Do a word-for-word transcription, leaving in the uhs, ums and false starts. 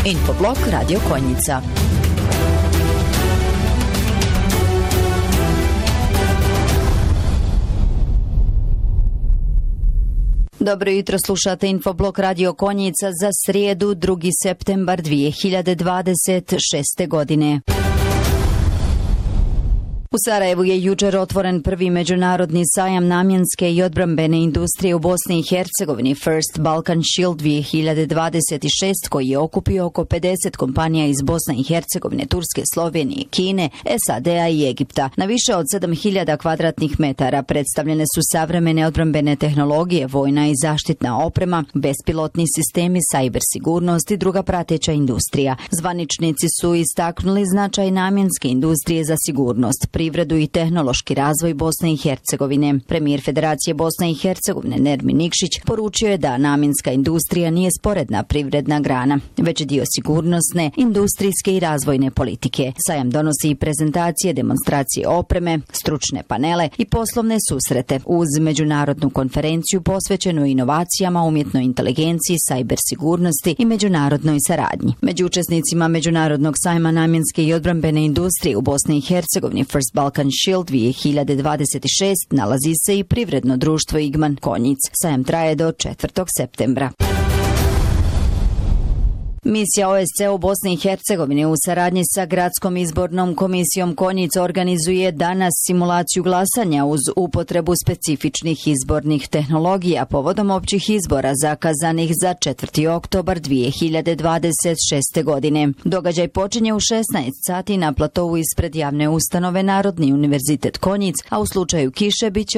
Infoblog Radio Konjica. Dobro jutro, slušate Infoblog Radio Konjica za srijedu drugi septembar dvije hiljade dvadeset šeste. godine. U Sarajevu je jučer otvoren prvi međunarodni sajam namjenske i odbrambene industrije u Bosni i Hercegovini First Balkan Shield dvije hiljade dvadeset šest, koji je okupio oko pedeset kompanija iz Bosne i Hercegovine, Turske, Slovenije, Kine, S A D-a i Egipta. Na više od sedam hiljada kvadratnih metara predstavljene su savremene odbrambene tehnologije, vojna i zaštitna oprema, bespilotni sistemi, sajber sigurnost i druga prateća industrija. Zvaničnici su istaknuli značaj namjenske industrije za sigurnost, privredu i tehnološki razvoj Bosne i Hercegovine. Premijer Federacije Bosne i Hercegovine Nermin Nikšić poručio je da namjenska industrija nije sporedna privredna grana, već dio sigurnosne, industrijske i razvojne politike. Sajam donosi i prezentacije, demonstracije opreme, stručne panele i poslovne susrete uz međunarodnu konferenciju posvećenu inovacijama, umjetnoj inteligenciji, sajber sigurnosti i međunarodnoj saradnji. Među učesnicima Međunarodnog sajma namjenske i odbrambene industrije u Bosni i Hercegovini First Balkan Shield dvije hiljade dvadeset šest nalazi se i privredno društvo Igman Konjic. Sajam traje do četvrtog septembra. Misija O S C E u Bosni i Hercegovini u saradnji sa Gradskom izbornom komisijom Konjic organizuje danas simulaciju glasanja uz upotrebu specifičnih izbornih tehnologija povodom općih izbora zakazanih za četvrti oktobar dvije hiljade dvadeset šeste. godine. Događaj počinje u šesnaest sati na platovu ispred javne ustanove Narodni univerzitet Konjic, a u slučaju kiše biće